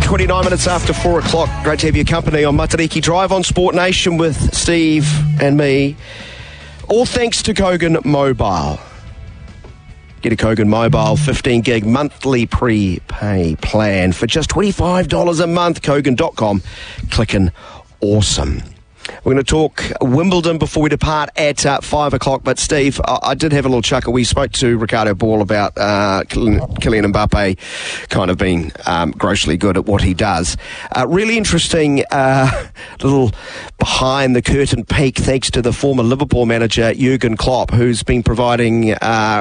29 minutes after 4 o'clock. Great to have your company on Matariki Drive on Sport Nation with Steve and me. All thanks to Kogan Mobile. Get a Kogan Mobile 15 gig monthly prepay plan for just $25 a month. Kogan.com. Clicking awesome. We're going to talk Wimbledon before we depart at 5 o'clock. But, Steve, I did have a little chuckle. We spoke to Ricardo Ball about Kylian Mbappe kind of being grossly good at what he does. Really interesting little behind-the-curtain peek thanks to the former Liverpool manager, Jurgen Klopp, who's been providing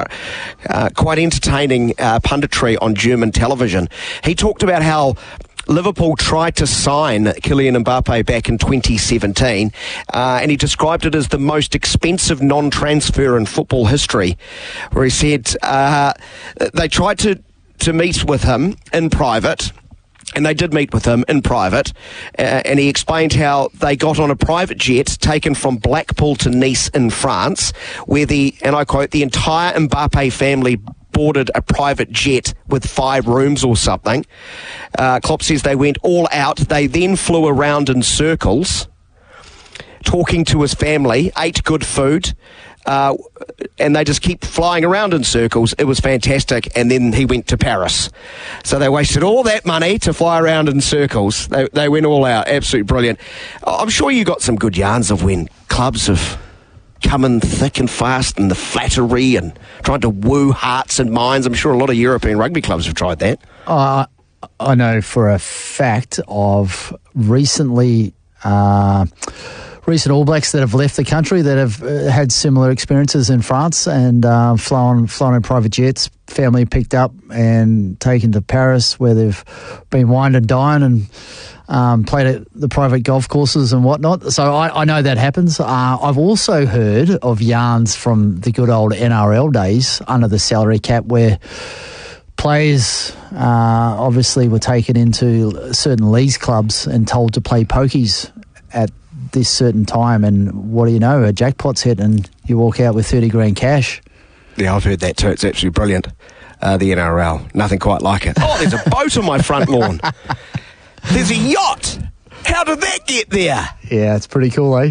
quite entertaining punditry on German television. He talked about how Liverpool tried to sign Kylian Mbappe back in 2017, and he described it as the most expensive non-transfer in football history, where he said they tried to meet with him in private, and they did meet with him in private, and he explained how they got on a private jet taken from Blackpool to Nice in France, where and I quote, the entire Mbappe family boarded a private jet with 5 rooms or something. Klopp says they went all out. They then flew around in circles, talking to his family, ate good food, and they just keep flying around in circles. It was fantastic. And then he went to Paris. So they wasted all that money to fly around in circles. They went all out. Absolutely brilliant. I'm sure you got some good yarns of when clubs have come in thick and fast and the flattery and trying to woo hearts and minds. I'm sure a lot of European rugby clubs have tried that. I know for a fact of recent All Blacks that have left the country that have had similar experiences in France and flown in private jets, family picked up and taken to Paris, where they've been wined and dined and played at the private golf courses and whatnot. So I know that happens. I've also heard of yarns from the good old NRL days under the salary cap where players obviously were taken into certain leagues clubs and told to play pokies at this certain time, and what do you know, a jackpot's hit and you walk out with 30 grand cash. Yeah, I've heard that too. It's absolutely brilliant. The NRL, nothing quite like it. Oh, there's a boat on my front lawn. There's a yacht. How did that get there? Yeah, it's pretty cool, eh?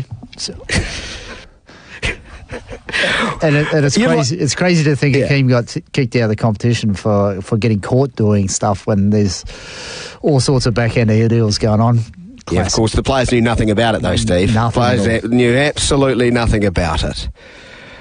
And it's crazy. It's crazy to think a team got kicked out of the competition for getting caught doing stuff when there's all sorts of backhand deals going on. Yeah, of course. The players knew nothing about it, though, Steve. Nothing. Players knew absolutely nothing about it.